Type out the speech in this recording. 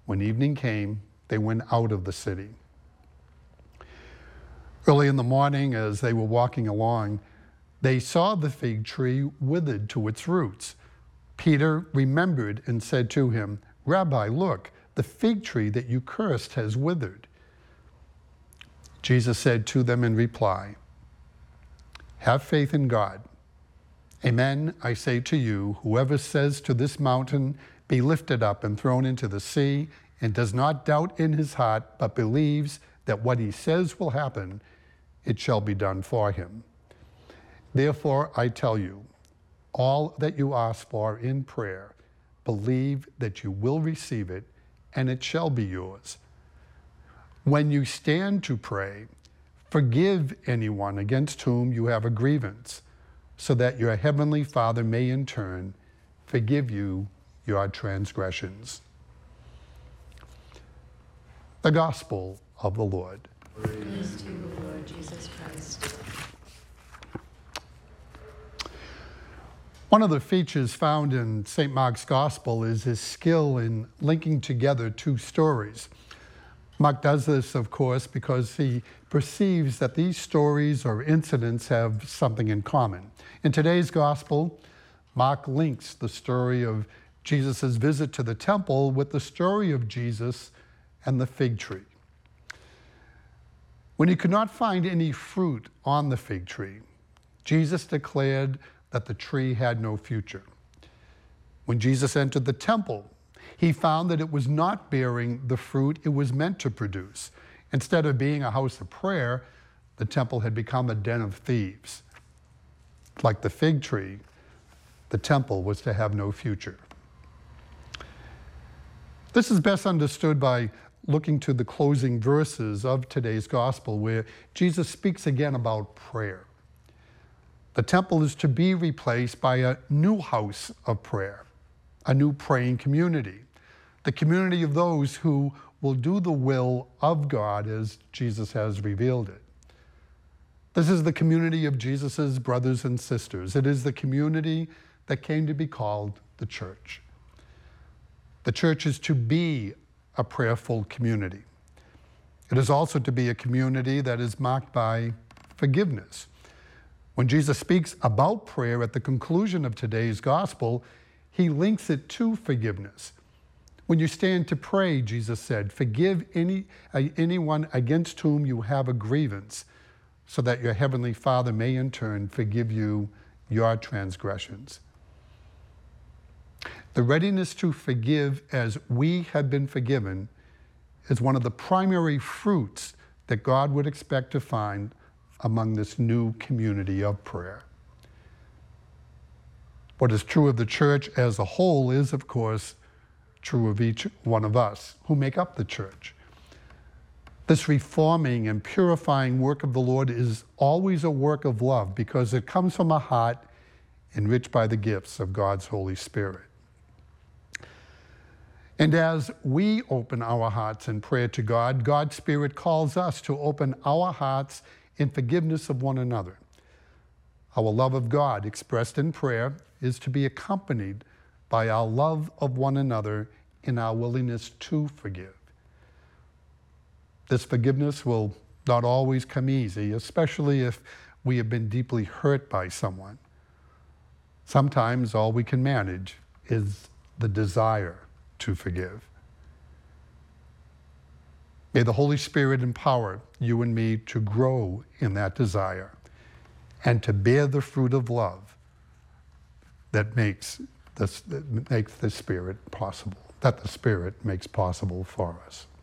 When evening came, they went out of the city. Early in the morning, as they were walking along, they saw the fig tree withered to its roots. Peter remembered and said to him, "Rabbi, look, the fig tree that you cursed has withered." Jesus said to them in reply, "Have faith in God. Amen, I say to you, whoever says to this mountain, 'Be lifted up and thrown into the sea,' and does not doubt in his heart, but believes that what he says will happen, it shall be done for him. Therefore, I tell you, all that you ask for in prayer, believe that you will receive it, and it shall be yours. When you stand to pray, forgive anyone against whom you have a grievance, so that your heavenly Father may in turn forgive you your transgressions." The Gospel of the Lord. Praise to you, Lord Jesus Christ. One of the features found in St. Mark's Gospel is his skill in linking together two stories. Mark does this, of course, because he perceives that these stories or incidents have something in common. In today's Gospel, Mark links the story of Jesus' visit to the temple with the story of Jesus and the fig tree. When he could not find any fruit on the fig tree, Jesus declared that the tree had no future. When Jesus entered the temple, he found that it was not bearing the fruit it was meant to produce. Instead of being a house of prayer, the temple had become a den of thieves. Like the fig tree, the temple was to have no future. This is best understood by looking to the closing verses of today's gospel, where Jesus speaks again about prayer. The temple is to be replaced by a new house of prayer, a new praying community, the community of those who will do the will of God as Jesus has revealed it. This is the community of Jesus' brothers and sisters. It is the community that came to be called the church. The church is to be a prayerful community. It is also to be a community that is marked by forgiveness. When Jesus speaks about prayer at the conclusion of today's gospel, he links it to forgiveness. When you stand to pray, Jesus said, forgive anyone against whom you have a grievance, so that your heavenly Father may in turn forgive you your transgressions. The readiness to forgive as we have been forgiven is one of the primary fruits that God would expect to find among this new community of prayer. What is true of the church as a whole is, of course, true of each one of us who make up the church. This reforming and purifying work of the Lord is always a work of love because it comes from a heart enriched by the gifts of God's Holy Spirit. And as we open our hearts in prayer to God, God's Spirit calls us to open our hearts in forgiveness of one another. Our love of God expressed in prayer is to be accompanied by our love of one another in our willingness to forgive. This forgiveness will not always come easy, especially if we have been deeply hurt by someone. Sometimes all we can manage is the desire to forgive. May the Holy Spirit empower you and me to grow in that desire and to bear the fruit of love that makes the Spirit possible, that the Spirit makes possible for us.